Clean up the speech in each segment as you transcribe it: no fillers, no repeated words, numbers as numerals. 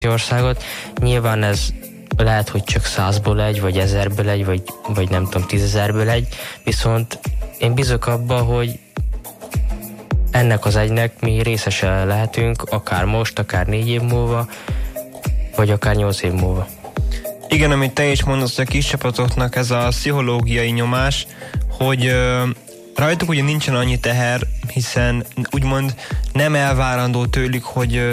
országot. Nyilván ez lehet, hogy csak 100-ból egy, vagy 1000-ből egy, vagy nem tudom, 10 000-ből egy, viszont én bízok abba, hogy ennek az egynek mi részese lehetünk, akár most, akár 4 év múlva, vagy akár 8 év múlva. Igen, amit te is mondasz, hogy a kis csapatoknak ez a pszichológiai nyomás, hogy rajtuk ugye nincsen annyi teher, hiszen úgymond nem elvárandó tőlük, hogy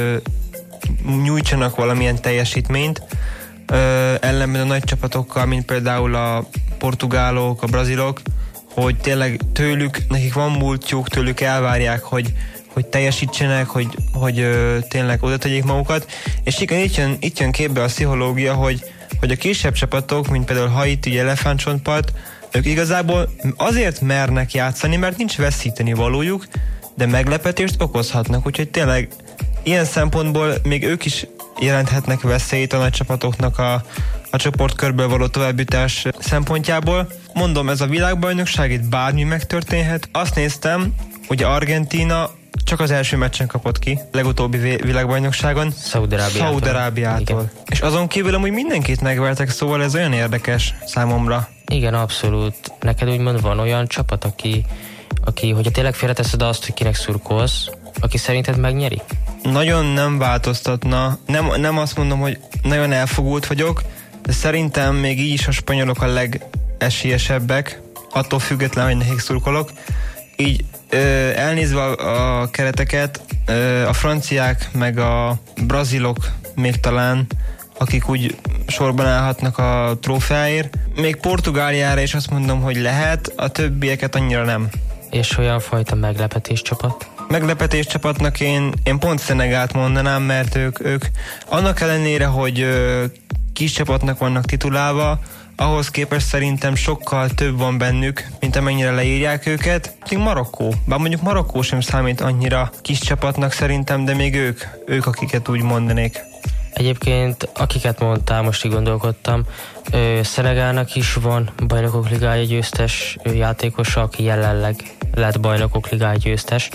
nyújtsanak valamilyen teljesítményt, ellenben a nagy csapatokkal, mint például a portugálok, a brazilok, hogy tényleg nekik van múltjuk, tőlük elvárják, hogy teljesítsenek, hogy tényleg oda tegyék magukat, és igen, itt jön képbe a pszichológia, hogy a kisebb csapatok, mint például Haiti, elefántcsontpart, ők igazából azért mernek játszani, mert nincs veszíteni valójuk, de meglepetést okozhatnak, úgyhogy tényleg ilyen szempontból még ők is jelenthetnek veszélyt a nagy csapatoknak a csoportkörből való továbbjutás szempontjából. Mondom, ez a világbajnokság, itt bármi megtörténhet. Azt néztem, hogy Argentína csak az első meccsen kapott ki, legutóbbi világbajnokságon. Szaúd-Arábiától. És azon kívül amúgy mindenkit megvertek, szóval ez olyan érdekes számomra. Igen, abszolút. Neked úgymond van olyan csapat, aki hogyha tényleg félreteszed azt, hogy kinek szurkolsz, aki szerinted megnyeri? Nagyon nem változtatna. Nem azt mondom, hogy nagyon elfogult vagyok, de szerintem még így is a spanyolok a legesélyesebbek, attól függetlenül, hogy nekik szurkolok. Így elnézve a kereteket, a franciák meg a brazilok még talán, akik úgy sorban állhatnak a trófeáért. Még Portugáliára is azt mondom, hogy lehet, a többieket annyira nem. És olyan fajta meglepetés csapat? Meglepetés csapatnak én pont Szenegált mondanám, mert ők annak ellenére, hogy kis csapatnak vannak titulálva, ahhoz képest szerintem sokkal több van bennük, mint amennyire leírják őket. Még Marokkó. Bár mondjuk Marokkó sem számít annyira kis csapatnak szerintem, de még ők akiket úgy mondanék. Egyébként, akiket mondtál, most így gondolkodtam, Szenegálnak is van Bajnokok Ligája győztes játékosa, aki jelenleg lett Bajnokok Ligája győztes,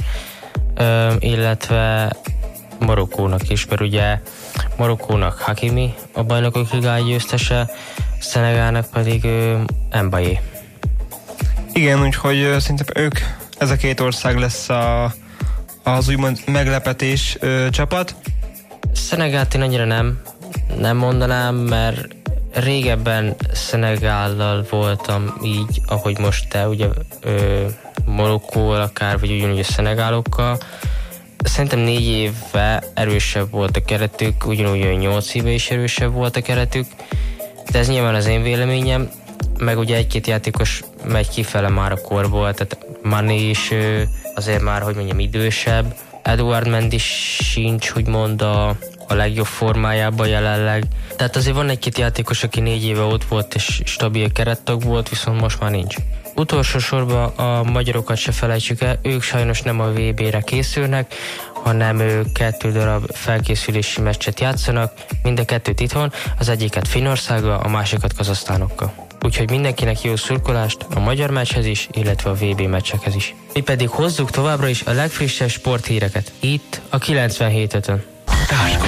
illetve Marokkónak is, mert ugye Marokkónak Hakimi a Bajnokok Ligája győztese, Szenegálnak pedig Mbaye. Igen, úgyhogy szerintem ez a két ország lesz az úgymond meglepetés csapat. Szenegált én annyira nem mondanám, mert régebben Szenegállal voltam így, ahogy most te, ugye Marokkóval akár, vagy ugyanúgy a szenegálokkal. Szerintem 4 éve erősebb volt a keretük, ugyanúgy 8 éve is erősebb volt a keretük, de ez nyilván az én véleményem, meg ugye egy-két játékos megy kifele már a korból, tehát Mané is azért már, hogy mondjam, idősebb. Eduard Mendy sincs, úgymond a legjobb formájában jelenleg. Tehát azért van egy-két játékos, aki 4 éve ott volt és stabil kerettag volt, viszont most már nincs. Utolsó sorban a magyarokat se felejtsük el, ők sajnos nem a VB-re készülnek, hanem ők 2 darab felkészülési meccset játszanak, mind a 2 itthon, az egyiket Finnországgal, a másikat Kazahsztánokkal. Úgyhogy mindenkinek jó szurkolást a magyar meccshez is, illetve a VB meccsekhez is. Mi pedig hozzuk továbbra is a legfrissebb sporthíreket, itt a 97.5-ön.